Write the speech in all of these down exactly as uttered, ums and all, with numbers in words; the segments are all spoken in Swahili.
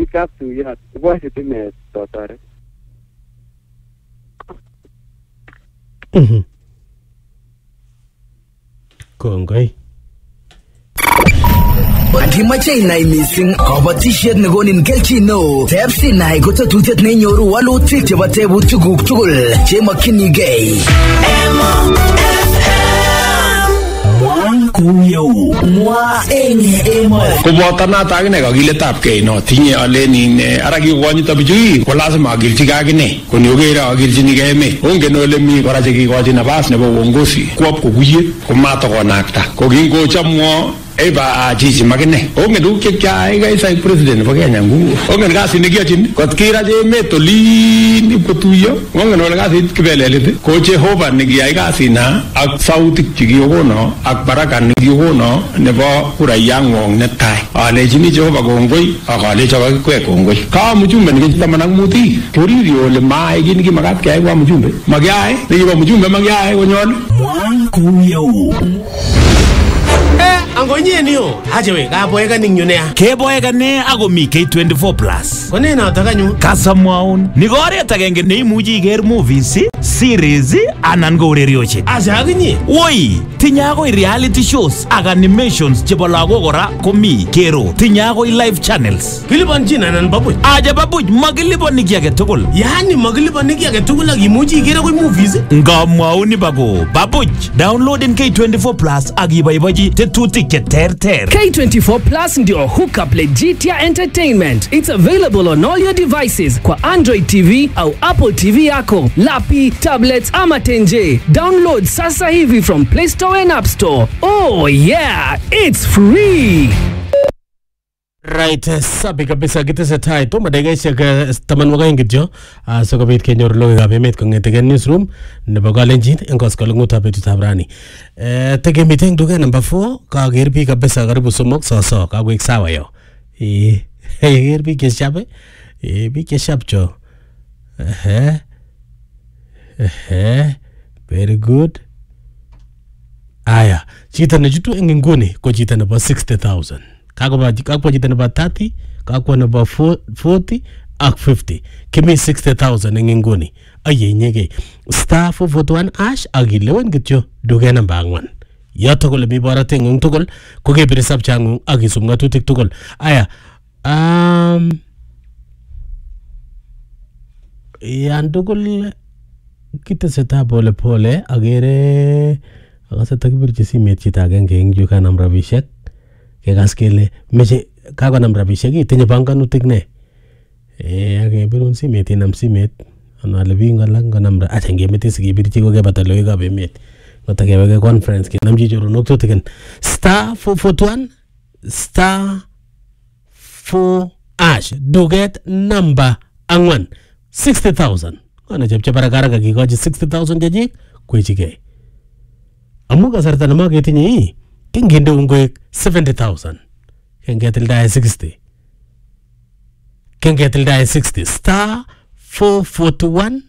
kaptuyot iboe sitimet totoret. Mhm. Kongoi. Kimache inai missing kabatishet nekonin kelchin neo. Teb sinai ko tetutiet neinyoru walutik chebo tebutuguk tugul chemakchinigei. Mwa eng emo. Koboto noto akine kakiletabgei no tinye alenin ara kikokonyito bichu ko lazima akilchigei akine ko ni okere akilchinigei emet. Ongen ole mi kora chekikochi nafas nebo uongozi kwop kokuyet komatokonakta ko kingochamwo eba chichi makine. Ongen tuguk chekyai kaisai president nebo Kenya nguvu. Ongen kasit nekiyochin kot kirache emet olin ipkotuyo. Ongen ole kasit kibelelit ko Jehova nekiyai kasina ak sautik chekikokono ak baraka nekikokono nebo kurayang'wong netai. Alechini Jehova kongoi ak alecho kakikwek kongoi. Ka mjumbe nekit taman ak muti koriri ole maai kit nekimakat keyai kwa mjumbe. Makiyai nekibo mjumbe makiyai konyol. Angonye niyo hajewe kaboeka ningyunea keboekane ako mi K twenty-four plus kone noto kanyu kasamwaun ni oret agenge neimuchi iker movies series anan ko urerioshek asa akinye woi tinye akoi reality shows ak animations chebo lagok kora komi kero tinye akoi live channels kilipanchin anan babuch aja babuch makilipani ki age tugul yani makilipani ki age tugul ak imuchi iker akoi movies ngamwaun bako babuch downloading K twenty-four plus ak iboibochi tetutik ter. K twenty-four Plus ndio hookup Legitia Entertainment. It's available on all your devices kwa Android T V au Apple T V yako, lapi, tablets ama tenje. Download sasa hivi from Play Store and App Store. Oh yeah, it's free. Right, sabi kabisa kitesetai toma dakikaishek tamanwogik kityo sikobit kenyor logoiwekab emet kong'etege newsroom nebo Kalenjin eng koskoleng'utab betutab rani. Eh tekemite eng duket number four kaker biik kabisa karibu somok soso kakoek sawa yo. Eh keker biik cheshap eh biik cheshap cho. Eh eh very good. Aya, chito nechutu eng nguni ko chito nebo sixty thousand. Kakwa kakwa chito nebo thirty, kakwa nebo forty ak fifty. Kimi sixty thousand eng nguni. Aye nyege. Star four forty-one ash akilewen kityo duke namba angwan. Yoto kole mi borote ng'ung tugul ko kebire sabcha ng'ung ak isub ng'atutik tugul. Aya. Um yan tugul kiteseta pole pole agere akase takibirchi simet chito agenge eng yu kanam rabishek. Kekas kele meche kakonam rabishek itinye panganutik ne eh akebirun simet inam simet anale biik alak konam acha ngemete sikibirchi kokebata logoiwekab emet ngotakeweke conference kenamchi choronok tutikin star four forty-one star four ash duket number angwan sixty thousand kona chepche barakaraka kikochi sixty thousand chechik kwechike amu kasarta nemaketinye ii kinginde ungoek seventy thousand. Kengetildae sixty. Kengetildae sixty. Star four forty-one.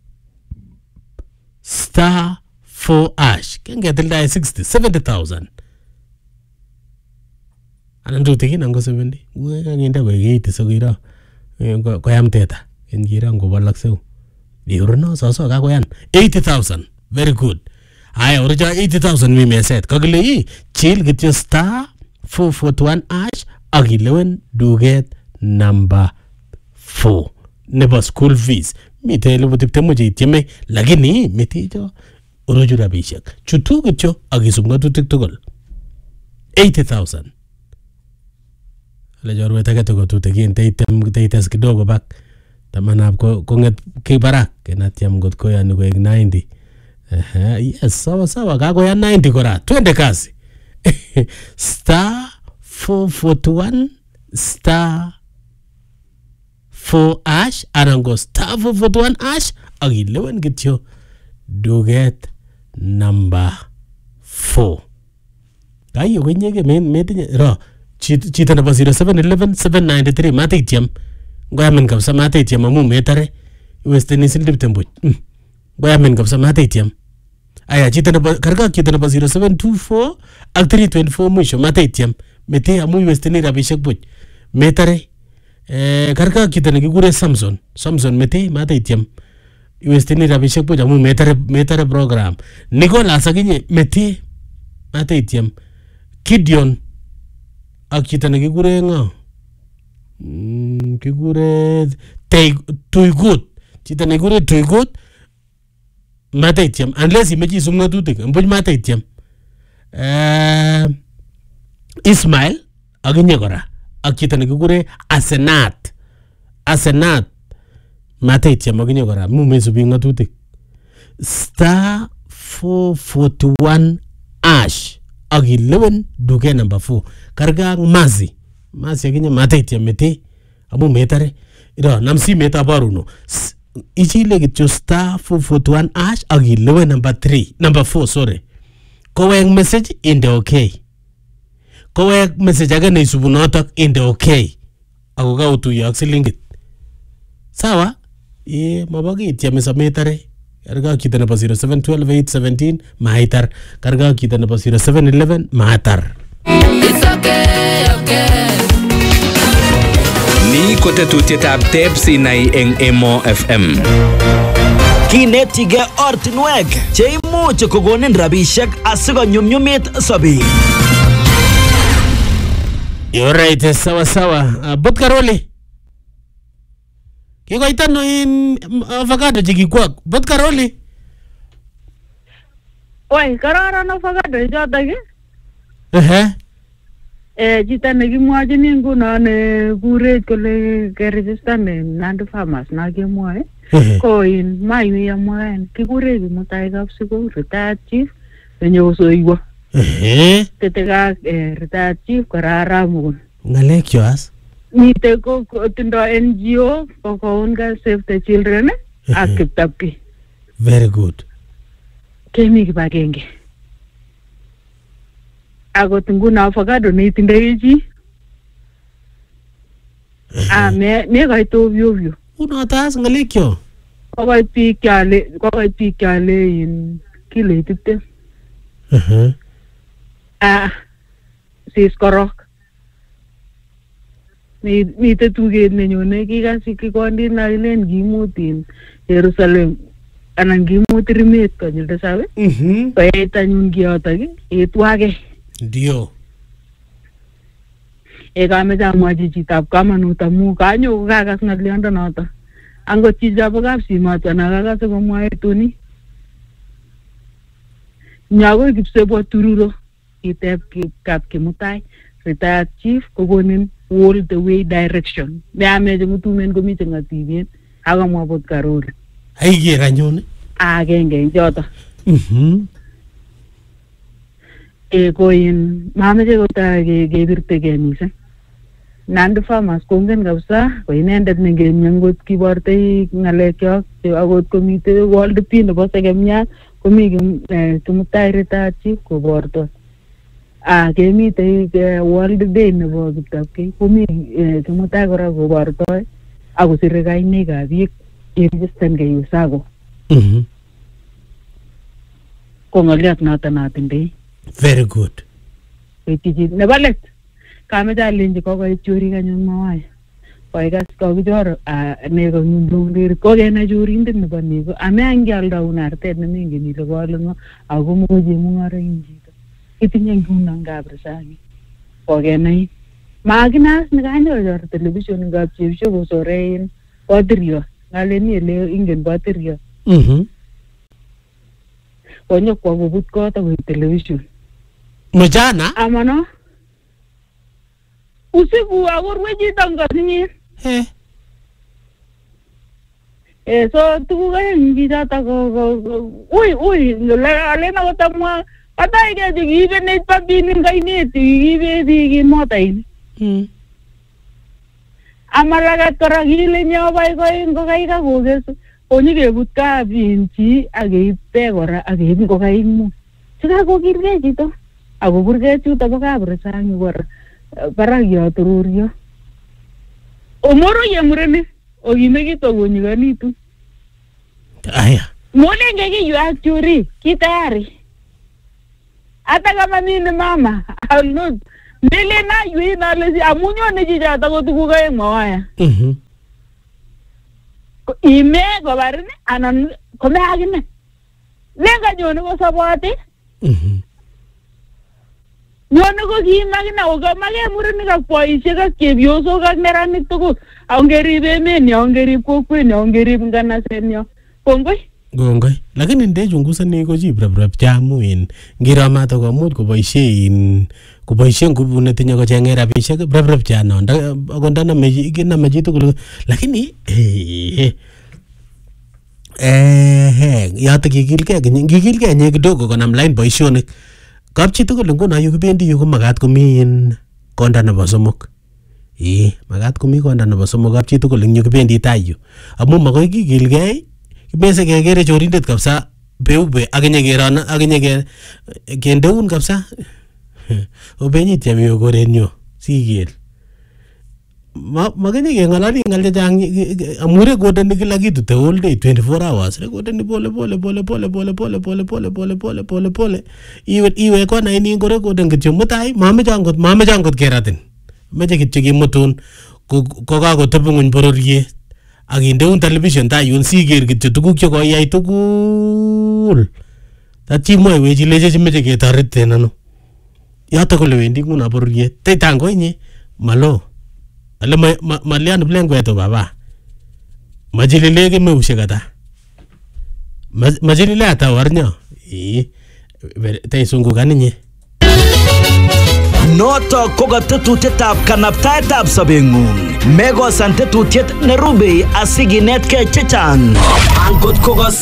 Star four ash. Kengetildae sixty. seventy thousand. Anan tutikin ango seventy. Uwe kanginde koek eighty sokiro. Koyam teta. Kengira ngo balakseu. Diurno soso kakoyan. eighty thousand. Very good. Aya urja eighty thousand mi meset. Kakile ii chill kityo star four forty-one ash akilewen duket number four. Nebo school fees. Mite elipu tiptemu cheityeme lakini miticho uruju rabishek. Chutu kityo akisub ng'atutik tugul. eighty thousand. Lejorwet ake tuko tutikin teitem teites kidogo bak. Tamanab kong'et kibarak kenatyam got koyani koek ninety. Uh-huh. Yes, sawa sawa kako ya ninety kora. Twende kazi. Star four forty-one star four ash arango star four forty-one ash akilewen kityo duket number four. Kayo kwenyege metinye ro chito nebo zero seven eleven seven ninety-three matityam ngoyamin kabisa matityam amu metare iwesteni sildiptem buch. Ngoyamin kabisa matityam. Aya chito nebo karga chito nebo zero seven two four ak three twenty-four mwisho matityam mete amu iwesteni rabishek buch metare eh karka kita nekikure Samson Samson mete mata ityem iwestini rabishek puja mu metare metare program Nicholas akinye mete mata ityem Gideon ak kita nekikure ngo mm, kikure Tuigut kita nekikure Tuigut mata ityem unless imechi isum ngatutik mbuch mata ityem eh Ismail akinye kora ak kita nekikure Asenat Asenat mata ityem akinye kora mu mesubi ngatutik star four forty-one ash ak eleven duke number four karga mazi mazi akinye mata ityem mete amu metare iro namsi meta baruno ichile kityo star four forty-one ash ak eleven number three number four sorry kowek message inde okay kowek message age neisubu notok inde okay ako kautuyo ak silingit sawa eh mabaki ityem sametare karga kita nebo zero seven one two eight one seven maitar karga kita nebo zero seven one one maatar. It's okay, okay. Ni ko tetutietab Tepsi Nai eng Emo F M. Kinetige ortinwek cheimuch kokonin rabishek asikonyumnyumit sobet. Alright, sawa sawa. Uh, Bot Karoli. Kikoita no in avocado chikikwak. Bot Karoli. Oi, kararan avocado chotok ki. Ehe. Eh, chito nekimwachini nguno ne kuret kole keregister ne Nandi Farmers na kemwoe. Ko in maiwe amwaen kikure Kimutai Kapsiko retired chief nenyosoiwo. Ehe. Teteka eh, retired chief kora Ramukun. Ngalek yoas. Mite ko tindo N G O ko kounga Save the Children ak Kiptapki. Very good. Kemi kibagenge. Akot nguno avocado neitindoi chi. Ah, me me kaito ovyo ovyo. Unotas ngalek yo. Kokoit biik kyale, kokoit biik kyale in kiloit tiptem. Uh-huh. Ah, sis korok. Mi mite tuget nenyone kikasi kikondi na ilen kimutin Jerusalem anan kimuti rimet konyil tisab. Mhm. Koet anyun kiyotok etwage. Ndio. E kameche amwachi chitab kamanut amu kanyo kakas ng'oliondonoto. Angot chichobo kapsimot ana kakase komwae tuni. Nyakoi kipsebwo tururo kiteb kap Kimutai retired chief kokonin all the way direction. Meameche mutumen komite ng'atibet akamwa Bot Karoli. Aiger anyone. Agenge eng choto. Mhm. E koin mameche kota kebirtegei mising. Nandi Farmers kongen kabisa ko inendet nengemnyangot kibortoi ng'alekyok akot komite World P nebo sekemya komi Kimutai retired chief koborto. Ah, kemite World Day nebo Kiptapkei komi Kimutai kora kobortoi akosire kainaikab biik iregisterkei USACO. Mhm. Ko ng'oliot noto natindoi. Very good. Koityi nebo let kameche alenji kokoit chorik anyun mawaya. Koikas kokichor nego nyumdungdir kokenai chorindet nebo nego ame angialdaun artet nemengen ile kole ng'o ako moche mung'aroin chito. Itinye nguno ngap risaki. Kokenai. Makinas nekanyochor television ngap chepsho kosorein botirio. Ngaleni ele ingen botirio. Mhm. Konyo kwa kobut kot akoi television. Mchana? Amano. Usiku akorwe chito ngasinyin. Eh. Eh, so tukuk aeng chichoto ko ui ui alena kotamwa patay ke kiibe net pabinik kainet kiibe biik motain. Mm. Amalagat kora kile nyobai koin ngokaik akokes onyikebut kabin chi akeibte kora akeib ngokaik mut. Sikakokilgei chito akoburgei chuto bo kabrisang kora barak yotururio. Omoro ye mureni okimekitu konyikanitu. Aya. Molenge kiyu ak churi kitayari. Hata kama mimi mama, I'll not Nile na yui na lezi amunyo ne chichata ko tuguk aeng mawaya. Mhm. Ime kobarine anan kome akine. Lenga nyone ko saboti. Mhm. Nyone ko kimakina ko kamake murenik ak boisiek ak chepyosok ak neranik tugul. Aongerib emenyo, aongerib kokwenyo, aongerib nganasenyo. Kongoi. Kongoi. Lakini ndechungusani ko chi prep chamu in ngira mato komuch koboisie in koboisie nguvu netinye kochenge rabisiek prep chano akonda na meji kina meji tugul lakini eh eh yata kikilke kikilke nye kidogo konam line boisionik kapchi tugul nguno yu kibendi yu ko magat komi in konda nebo somok. Eh magat komi konda nebo somok kapchi tugul yu kibendi tai yu amu magoi kikilgei kibese kegere chorindet kabisa beube akinye keron akinye ke kendeun kabisa obenyit yami korenyo sikel ma makinye kengalali ngal chechang amure kodeni kila kitu the whole day twenty-four hours kodeni pole pole pole pole pole pole pole pole pole pole pole pole iwe iwe kona ini ngore koden kityo mutai mameche angot mameche angot keratin meche kityo kimutun ko kakotebi ngony bororiet akindeun television ta yun siker kityo tuguk che koyai tugul tatchi mwoiwech ileche chimeche ketoreten ano yoto kole wendi nguno bororiet tetango inye malo ale malian plengweto baba majilile kemeushek ata majilile ata warnyo eh taisungukan inye Noto ko tetutietab kanaptaetab sobeng'ung. Mekosan tetutiet nerubei asikinetkei chechang. Angot ko